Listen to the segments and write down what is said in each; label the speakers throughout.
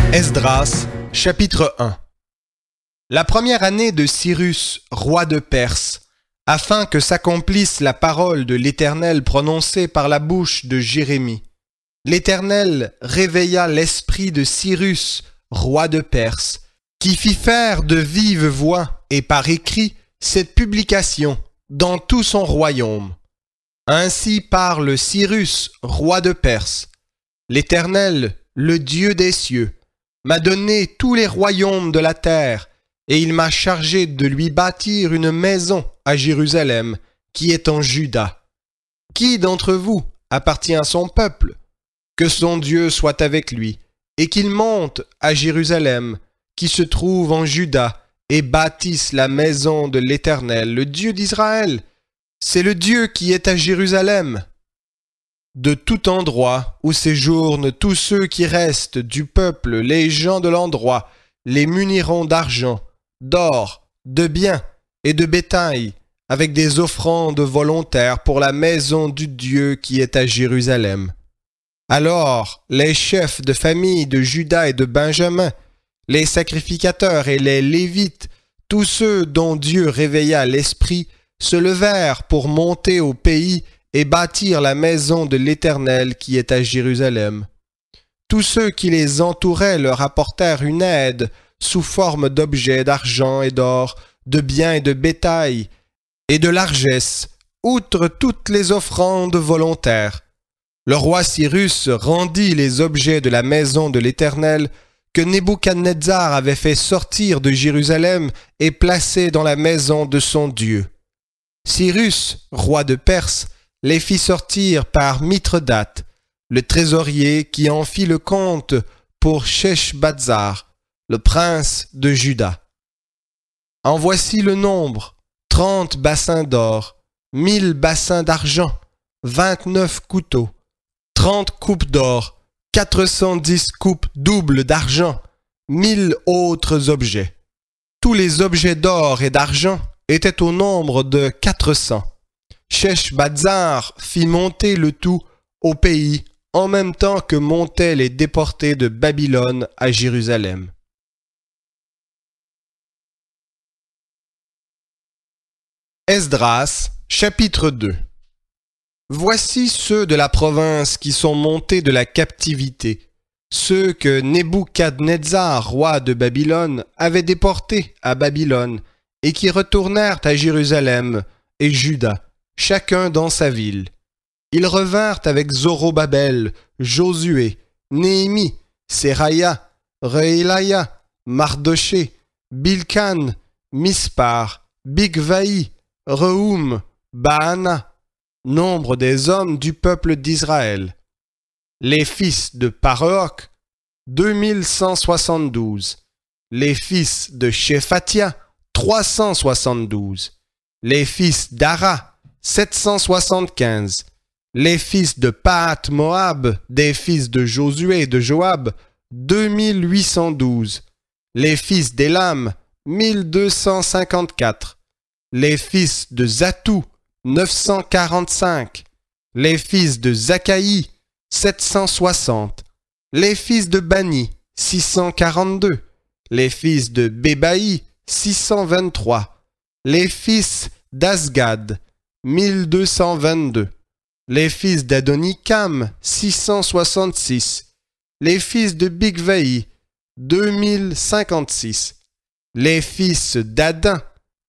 Speaker 1: Esdras, chapitre 1. La première année de Cyrus, roi de Perse, afin que s'accomplisse la parole de l'Éternel prononcée par la bouche de Jérémie, l'Éternel réveilla l'esprit de Cyrus, roi de Perse, qui fit faire de vive voix et par écrit cette publication dans tout son royaume. Ainsi parle Cyrus, roi de Perse. L'Éternel, le Dieu des cieux, m'a donné tous les royaumes de la terre, et il m'a chargé de lui bâtir une maison à Jérusalem, qui est en Juda. Qui d'entre vous appartient à son peuple? Que son Dieu soit avec lui, et qu'il monte à Jérusalem, qui se trouve en Juda, et bâtisse la maison de l'Éternel, le Dieu d'Israël. C'est le Dieu qui est à Jérusalem. De tout endroit où séjournent tous ceux qui restent du peuple, les gens de l'endroit, les muniront d'argent, d'or, de biens et de bétail, avec des offrandes volontaires pour la maison du Dieu qui est à Jérusalem. Alors les chefs de famille de Juda et de Benjamin, les sacrificateurs et les Lévites, tous ceux dont Dieu réveilla l'esprit, se levèrent pour monter au pays et bâtir la maison de l'Éternel qui est à Jérusalem. Tous ceux qui les entouraient leur apportèrent une aide sous forme d'objets d'argent et d'or, de biens et de bétail, et de largesse, outre toutes les offrandes volontaires. Le roi Cyrus rendit les objets de la maison de l'Éternel que Nebuchadnezzar avait fait sortir de Jérusalem et placés dans la maison de son Dieu. Cyrus, roi de Perse, les fit sortir par Mithredate, le trésorier qui en fit le compte pour Sheshbazzar, le prince de Juda. En voici le nombre, 30 bassins d'or, 1000 bassins d'argent, 29 couteaux, 30 coupes d'or, 410 coupes doubles d'argent, 1000 autres objets. Tous les objets d'or et d'argent étaient au nombre de 400. Sheshbazzar fit monter le tout au pays en même temps que montaient les déportés de Babylone à Jérusalem. Esdras, chapitre 2. Voici ceux de la province qui sont montés de la captivité, ceux que Nebuchadnezzar, roi de Babylone, avait déportés à Babylone et qui retournèrent à Jérusalem et Juda, chacun dans sa ville. Ils revinrent avec Zorobabel, Josué, Néhémie, Séraya, Reélaya, Mardoché, Bilkan, Mispar, Bigvaï, Rehoum, Baana, nombre des hommes du peuple d'Israël. Les fils de Paroch, 2172. Les fils de Shephatia, 372. Les fils d'Ara, 775. Les fils de Pahat Moab, des fils de Josué et de Joab, 2812. Les fils d'Élam, 1254. Les fils de Zatou, 945. Les fils de Zakaï, 760. Les fils de Bani, 642. Les fils de Bébaï, 623. Les fils d'Asgad, 1222. Les fils d'Adonikam, 666. Les fils de Bigvaï, 2056. Les fils d'Adin,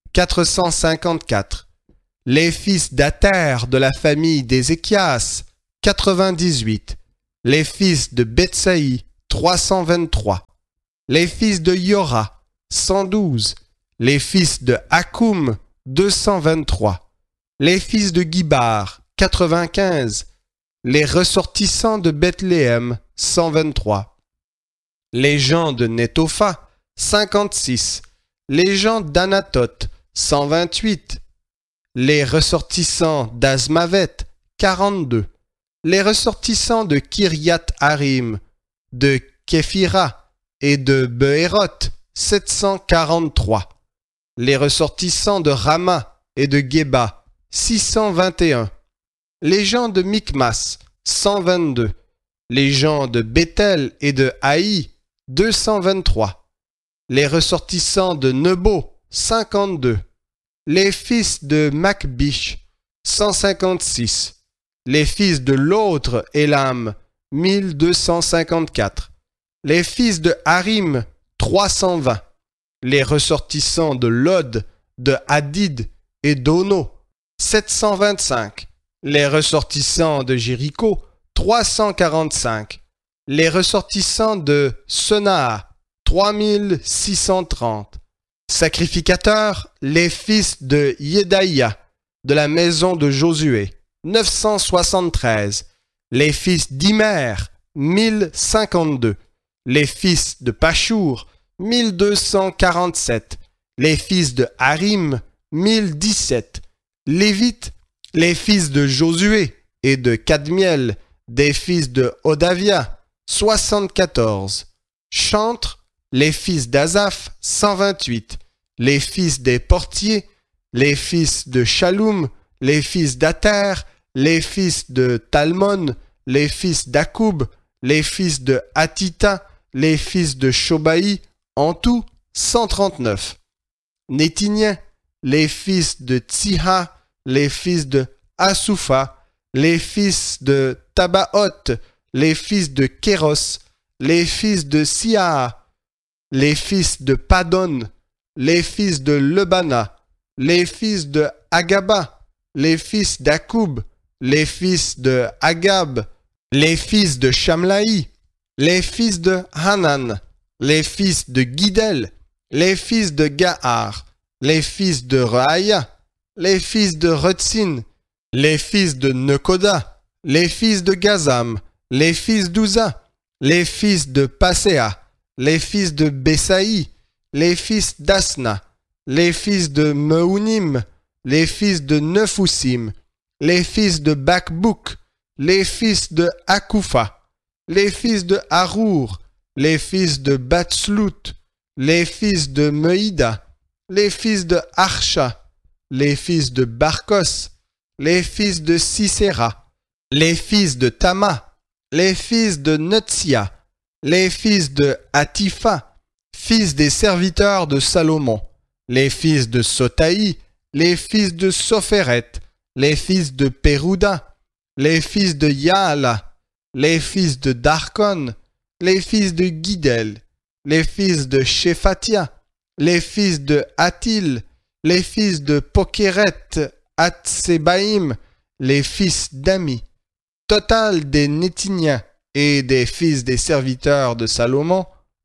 Speaker 1: 454. Les fils d'Ater de la famille d'Ézéchias, 98. Les fils de Betsaï, 323. Les fils de Yora, 112. Les fils de Hakoum, 223. Les fils de Gibar, 95. Les ressortissants de Bethléem, 123. Les gens de Netopha, 56. Les gens d'Anatoth, 128. Les ressortissants d'Azmavet, 42. Les ressortissants de Kiriath-Harim, de Képhira et de Beéroth, 743. Les ressortissants de Rama et de Geba, 621. Les gens de Michmas, 122. Les gens de Béthel et de Haï, 223. Les ressortissants de Nebo, 52. Les fils de Macbish, 156. Les fils de l'autre Élam, 1254. Les fils de Harim, 320. Les ressortissants de Lod, de Hadid et d'Ono, 725. Les ressortissants de Jéricho, 345. Les ressortissants de Senaa, 3630. Sacrificateurs, les fils de Yedaïa, de la maison de Josué, 973. Les fils d'Imer, 1052. Les fils de Pachour, 1247. Les fils de Harim, 1017. Lévites, les fils de Josué et de Cadmiel, des fils de Hodavia, 74. Chantres, les fils d'Azaph, 128. Les fils des portiers, les fils de Shaloum, les fils d'Ater, les fils de Talmon, les fils d'Akoub, les fils de Hatita, les fils de Shobaï, en tout 139. Nétiniens, les fils de Tsiha, les fils de Asoufa, les fils de Tabaoth, les fils de Kéros, les fils de Siaa, les fils de Padon, les fils de Lebana, les fils de Agaba, les fils d'Akoub, les fils de Agab, les fils de Shamlaï, les fils de Hanan, les fils de Guidel, les fils de Gahar, les fils de Rehaïa, les fils de Retsin, les fils de Nekoda, les fils de Gazam, les fils d'Uza, les fils de Paséa, les fils de Besaï, les fils d'Asna, les fils de Meunim, les fils de Nefusim, les fils de Bakbouk, les fils de Akoufa, les fils de Harour, les fils de Batslout, les fils de Meïda, les fils de Archa, les fils de Barkos, les fils de Sisera, les fils de Tama, les fils de Netsia, les fils de Hatifa, fils des serviteurs de Salomon, les fils de Sotaï, les fils de Sopheret, les fils de Pérouda, les fils de Yaala, les fils de Darkon, les fils de Guidel, les fils de Shephatia, les fils de Hatil, les fils de Pokeret, Hatsebaïm, les fils d'Ami, total des Nétiniens et des fils des serviteurs de Salomon,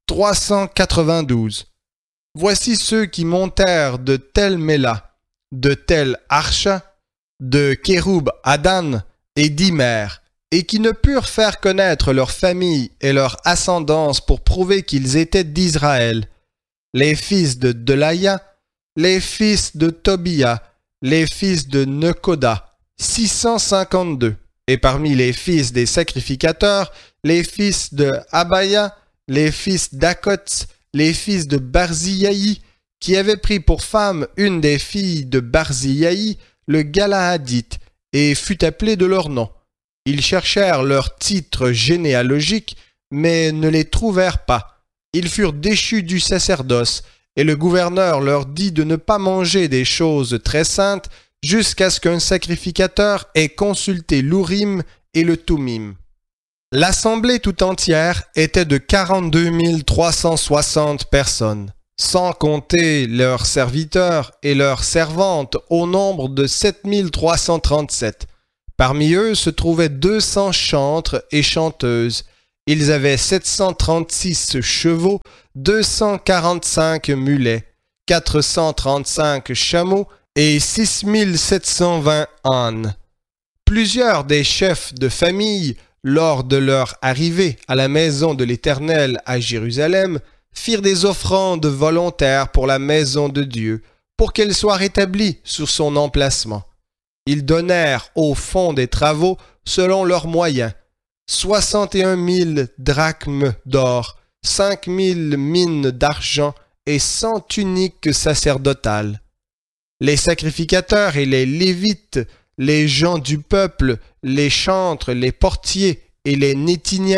Speaker 1: 392. Voici ceux qui montèrent de Tel Méla, de Tel Archa, de Kéroub Adan et d'Imer, et qui ne purent faire connaître leur famille et leur ascendance pour prouver qu'ils étaient d'Israël. Les fils de Delaya, les fils de Tobia, les fils de Nekoda, 652. Et parmi les fils des sacrificateurs, les fils de Abaya, les fils d'Akots, les fils de Barziaï, qui avaient pris pour femme une des filles de Barziaï, le Galaadite, et fut appelé de leur nom. Ils cherchèrent leur titre généalogique, mais ne les trouvèrent pas. Ils furent déchus du sacerdoce, et le gouverneur leur dit de ne pas manger des choses très saintes jusqu'à ce qu'un sacrificateur ait consulté l'Urim et le Tumim. L'assemblée tout entière était de 42 360 personnes, sans compter leurs serviteurs et leurs servantes au nombre de 7 337. Parmi eux se trouvaient 200 chantres et chanteuses. Ils avaient 736 chevaux, 245 mulets, 435 chameaux et 6720 ânes. Plusieurs des chefs de famille, lors de leur arrivée à la maison de l'Éternel à Jérusalem, firent des offrandes volontaires pour la maison de Dieu, pour qu'elle soit rétablie sur son emplacement. Ils donnèrent au fond des travaux, selon leurs moyens, 61 000 drachmes d'or, 5 000 mines d'argent et 100 tuniques sacerdotales. Les sacrificateurs et les Lévites, les gens du peuple, les chantres, les portiers et les Nétiniens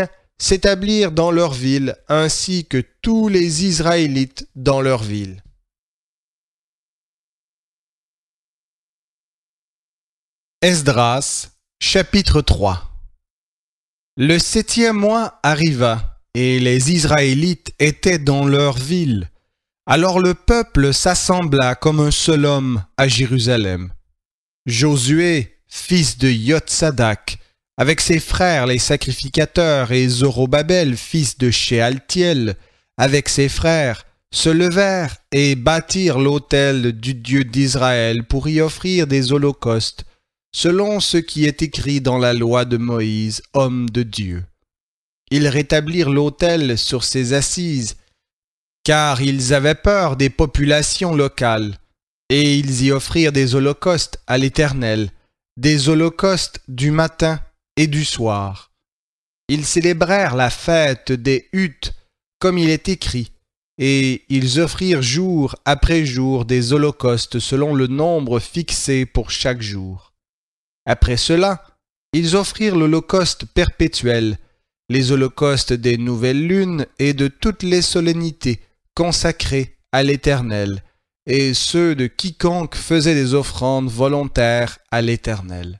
Speaker 1: s'établirent dans leur ville, ainsi que tous les Israélites dans leur ville. Esdras, chapitre 3. Le 7e mois arriva, et les Israélites étaient dans leur ville. Alors le peuple s'assembla comme un seul homme à Jérusalem. Josué, fils de Yotsadak, avec ses frères les sacrificateurs, et Zorobabel, fils de Shealtiel, avec ses frères, se levèrent et bâtirent l'autel du Dieu d'Israël pour y offrir des holocaustes, selon ce qui est écrit dans la loi de Moïse, homme de Dieu. Ils rétablirent l'autel sur ses assises, car ils avaient peur des populations locales, et ils y offrirent des holocaustes à l'Éternel, des holocaustes du matin et du soir. Ils célébrèrent la fête des huttes, comme il est écrit, et ils offrirent jour après jour des holocaustes selon le nombre fixé pour chaque jour. Après cela, ils offrirent l'holocauste perpétuel, les holocaustes des nouvelles lunes et de toutes les solennités consacrées à l'Éternel, et ceux de quiconque faisait des offrandes volontaires à l'Éternel.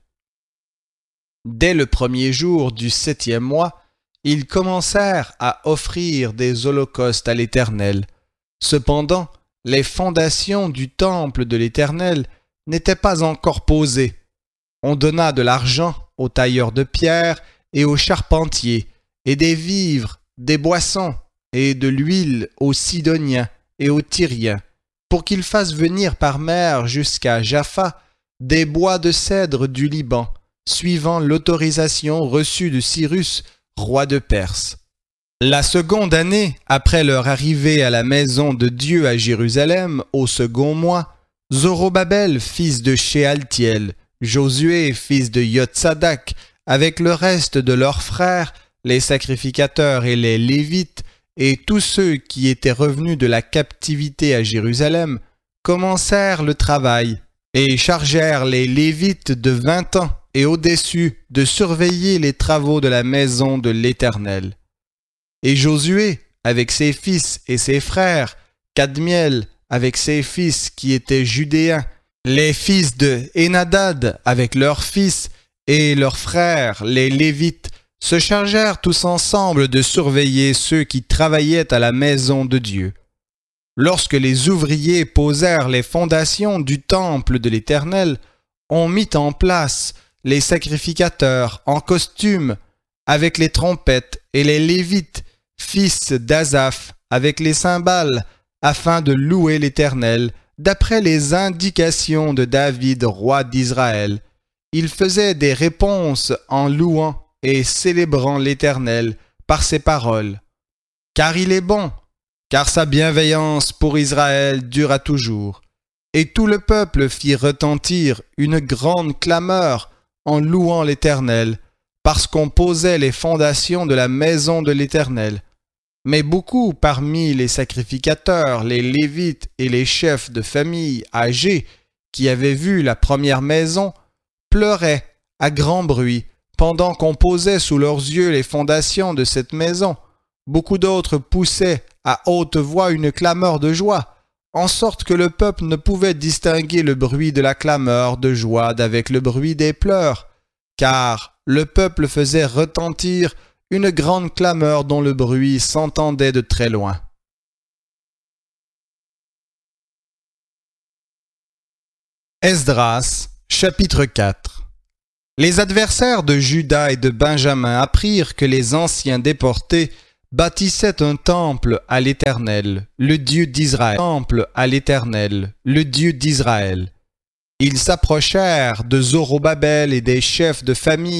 Speaker 1: Dès le premier jour du 7e mois, ils commencèrent à offrir des holocaustes à l'Éternel. Cependant, les fondations du temple de l'Éternel n'étaient pas encore posées. On donna de l'argent aux tailleurs de pierre et aux charpentiers, et des vivres, des boissons, et de l'huile aux Sidoniens et aux Tyriens, pour qu'ils fassent venir par mer jusqu'à Jaffa des bois de cèdre du Liban, suivant l'autorisation reçue de Cyrus, roi de Perse. La seconde année, après leur arrivée à la maison de Dieu à Jérusalem, au second mois, Zorobabel, fils de Shealtiel, Josué, fils de Yotsadak, avec le reste de leurs frères, les sacrificateurs et les Lévites, et tous ceux qui étaient revenus de la captivité à Jérusalem, commencèrent le travail, et chargèrent les Lévites de 20 ans et au-dessus de surveiller les travaux de la maison de l'Éternel. Et Josué, avec ses fils et ses frères, Kadmiel, avec ses fils qui étaient judéens, les fils de Hénadad, avec leurs fils, et leurs frères, les Lévites, se chargèrent tous ensemble de surveiller ceux qui travaillaient à la maison de Dieu. Lorsque les ouvriers posèrent les fondations du temple de l'Éternel, on mit en place les sacrificateurs en costume avec les trompettes et les Lévites, fils d'Asaph, avec les cymbales, afin de louer l'Éternel, d'après les indications de David, roi d'Israël. Il faisait des réponses en louant et célébrant l'Éternel par ses paroles. Car il est bon, car sa bienveillance pour Israël dura toujours. Et tout le peuple fit retentir une grande clameur en louant l'Éternel, parce qu'on posait les fondations de la maison de l'Éternel. Mais beaucoup parmi les sacrificateurs, les Lévites et les chefs de famille âgés qui avaient vu la première maison pleuraient à grand bruit pendant qu'on posait sous leurs yeux les fondations de cette maison. Beaucoup d'autres poussaient à haute voix une clameur de joie, en sorte que le peuple ne pouvait distinguer le bruit de la clameur de joie d'avec le bruit des pleurs, car le peuple faisait retentir une grande clameur dont le bruit s'entendait de très loin. Esdras, chapitre 4. Les adversaires de Juda et de Benjamin apprirent que les anciens déportés bâtissaient un temple à l'Éternel, le Dieu d'Israël. Temple à l'Éternel, le Dieu d'Israël. Ils s'approchèrent de Zorobabel et des chefs de famille